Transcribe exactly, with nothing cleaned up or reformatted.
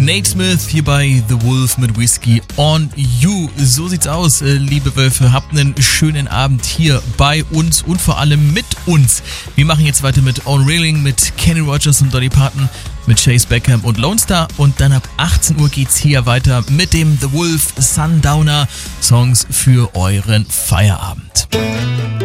Nate Smith hier bei The Wolf mit Whiskey on You. So sieht's aus, liebe Wölfe. Habt einen schönen Abend hier bei uns und vor allem mit uns. Wir machen jetzt weiter mit On Railing, mit Kenny Rogers und Dolly Parton, mit Chase Beckham und Lone Star. Und dann ab achtzehn Uhr geht's hier weiter mit dem The Wolf Sundowner Songs für euren Feierabend.